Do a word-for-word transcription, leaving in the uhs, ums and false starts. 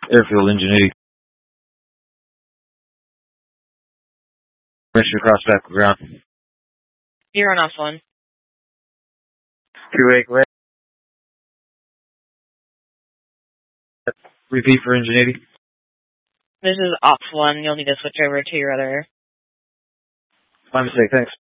Airfield Ingenuity. Permission to cross back to ground. You're on off one. Two eight, red. Repeat for Ingenuity. This is off one. You'll need to switch over to your other. My mistake, thanks.